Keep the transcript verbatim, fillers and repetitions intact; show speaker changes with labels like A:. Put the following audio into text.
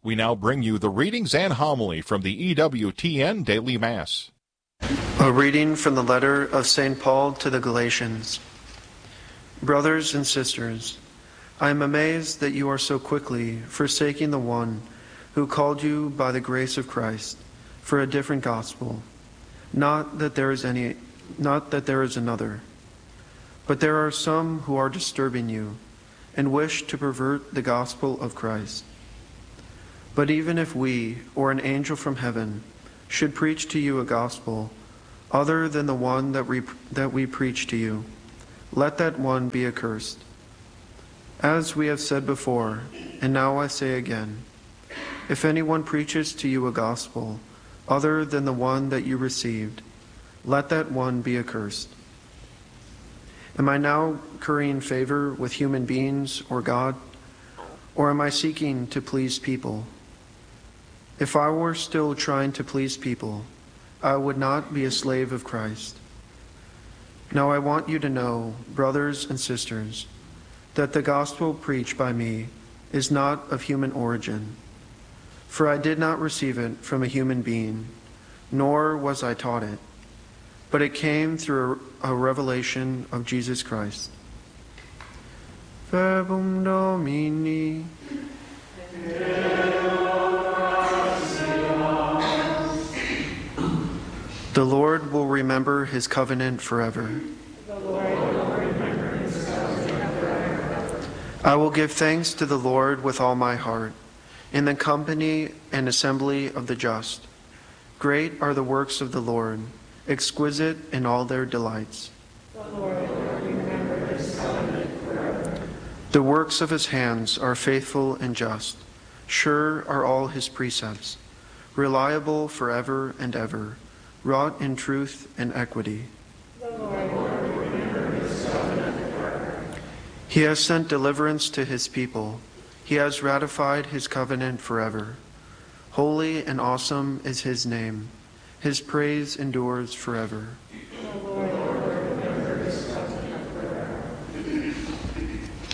A: We now bring you the readings and homily from the E W T N Daily Mass.
B: A reading from the letter of Saint Paul to the Galatians. Brothers and sisters, I am amazed that you are so quickly forsaking the one who called you by the grace of Christ for a different gospel. Not that there is any, not that there is another, but there are some who are disturbing you and wish to pervert the gospel of Christ. But even if we, or an angel from heaven, should preach to you a gospel other than the one that we, that we preach to you, let that one be accursed. As we have said before, and now I say again, if anyone preaches to you a gospel other than the one that you received, let that one be accursed. Am I now currying favor with human beings or God, or am I seeking to please people? If I were still trying to please people, I would not be a slave of Christ. Now I want you to know, brothers and sisters, that the gospel preached by me is not of human origin. For I did not receive it from a human being, nor was I taught it, but it came through a revelation of Jesus Christ. Verbum Domini. The Lord will remember his covenant forever.
C: The Lord will remember his covenant forever.
B: I will give thanks to the Lord with all my heart, in the company and assembly of the just. Great are the works of the Lord, exquisite in all their delights.
C: The Lord will remember his covenant forever.
B: The works of his hands are faithful and just. Sure are all his precepts, reliable forever and ever, wrought in truth and equity.
C: The Lord will remember his covenant forever.
B: He has sent deliverance to his people. He has ratified his covenant forever. Holy and awesome is his name. His praise endures forever.